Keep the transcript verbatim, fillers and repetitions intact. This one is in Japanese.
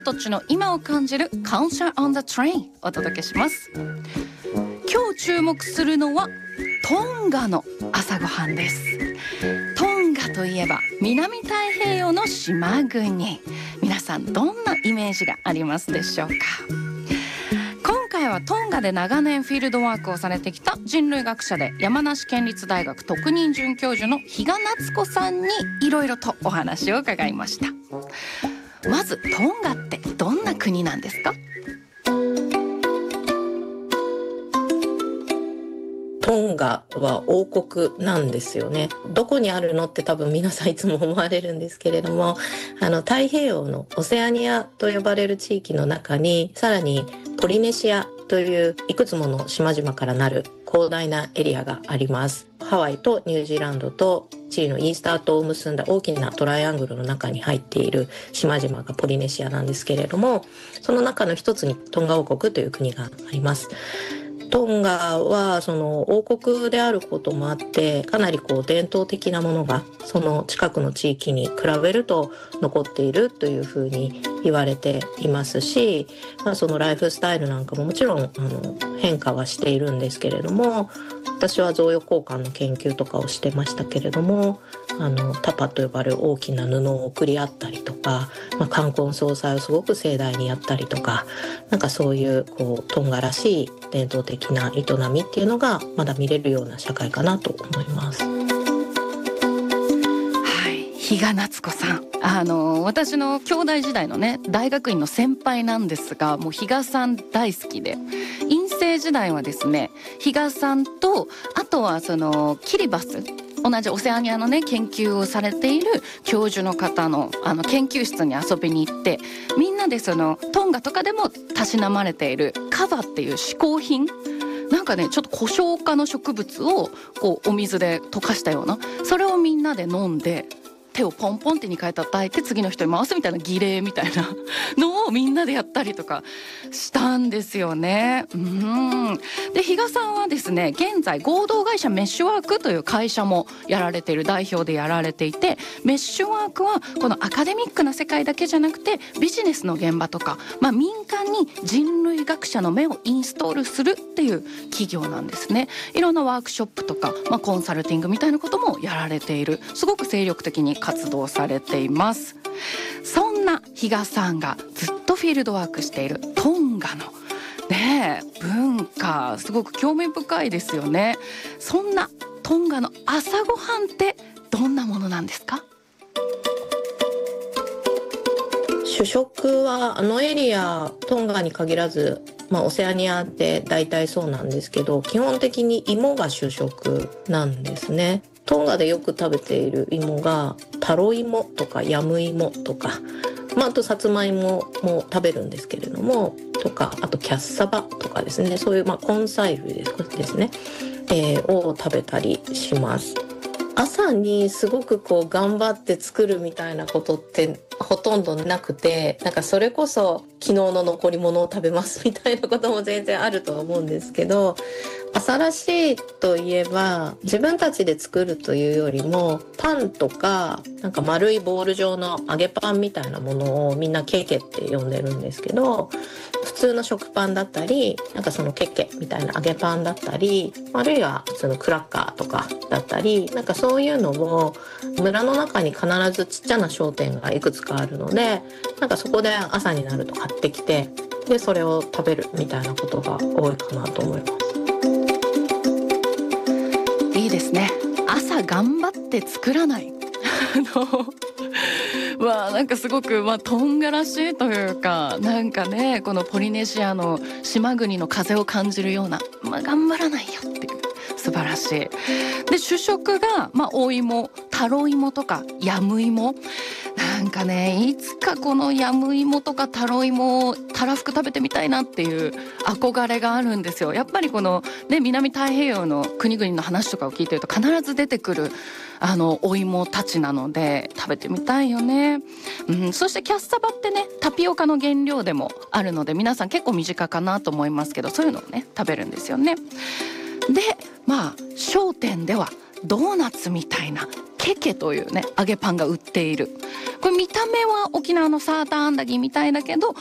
土地の今を感じる Culture on the Train をお届けします。今日注目するのはトンガの朝ごはんです。トンガといえば南太平洋の島国、皆さんどんなイメージがありますでしょうか。今回はトンガで長年フィールドワークをされてきた人類学者で山梨県立大学特任准教授の比嘉夏子さんにいろいろとお話を伺いました。まずトンガってどんな国なんですか？ トンガは王国なんですよね。どこにあるのって多分皆さんいつも思われるんですけれども、あの太平洋のオセアニアと呼ばれる地域の中に、さらにポリネシアといういくつもの島々からなる広大なエリアがあります。ハワイとニュージーランドとチリのイースター島を結んだ大きなトライアングルの中に入っている島々がポリネシアなんですけれども、その中の一つにトンガ王国という国があります。トンガはその王国であることもあって、かなりこう伝統的なものがその近くの地域に比べると残っているというふうに言われていますし、まあ、そのライフスタイルなんかももちろんあの変化はしているんですけれども、私は贈与交換の研究とかをしてましたけれども、あのタパと呼ばれる大きな布を送り合ったりとか、まあ、冠婚葬祭をすごく盛大にやったりとか、なんかそういうこうトンガらしい伝統的な営みっていうのがまだ見れるような社会かなと思います。 はい、比嘉夏子さん、あの私の兄弟時代のね大学院の先輩なんですが、もう比嘉さん大好きで、院生時代はですね比嘉さんと、あとはそのキリバス、同じオセアニアのね研究をされている教授の方のあの研究室に遊びに行って、みんなでそのトンガとかでもたしなまれているカバっていう嗜好品、なんかねちょっと胡椒科の植物をこうお水で溶かしたような、それをみんなで飲んで手をポンポンってにかい叩いて次の人に回すみたいな儀礼みたいなのをみんなでやったりとかしたんですよね。うんで比嘉さんはですね、現在合同会社メッシュワークという会社もやられている、代表でやられていて、メッシュワークはこのアカデミックな世界だけじゃなくてビジネスの現場とか、まあ、民間に人類学者の目をインストールするっていう企業なんですね。いろんなワークショップとか、まあ、コンサルティングみたいなこともやられている、すごく精力的に活動されています。そんな比嘉さんがずっとフィールドワークしているトンガのねえ文化、すごく興味深いですよね。そんなトンガの朝ごはんってどんなものなんですか？ 主食はあのエリア、トンガに限らず、まあ、オセアニアって大体そうなんですけど、基本的に芋が主食なんですね。トンガでよく食べている芋がタロイモとかヤムイモとか、まあ、あとさつまいもも食べるんですけれども、とかあとキャッサバとかですね、そういうまあ根菜類ですね、えー、を食べたりします。朝にすごくこう頑張って作るみたいなことってほとんどなくて、なんかそれこそ昨日の残り物を食べますみたいなことも全然あるとは思うんですけど、朝らしいといえば自分たちで作るというよりも、パンとかなんか丸いボール状の揚げパンみたいなものをみんなケケって呼んでるんですけど、普通の食パンだったり、なんかそのケケみたいな揚げパンだったり、あるいは普通のクラッカーとかだったり、なんかそういうのを村の中に必ずちっちゃな商店がいくつかあるので、なんかそこで朝になると買ってきて、でそれを食べるみたいなことが多いかなと思います。 いいですね。朝頑張って作らないあのまあなんかすごく、まあ、トンガらしいというか、なんかねこのポリネシアの島国の風を感じるような、まあ、頑張らないよっていう素晴らしい。で主食が、まあ、お芋、タロイモとかヤムイモ、なんかねいつかこのヤムイモとかタロイモをたらふく食べてみたいなっていう憧れがあるんですよ。やっぱりこの、ね、南太平洋の国々の話とかを聞いてると必ず出てくるあのお芋たちなので食べてみたいよね、うん、そしてキャッサバってねタピオカの原料でもあるので、皆さん結構身近かなと思いますけど、そういうのをね食べるんですよね。でまあ商店ではドーナツみたいなケケというね揚げパンが売っている。これ見た目は沖縄のサーターアンダギーみたいだけど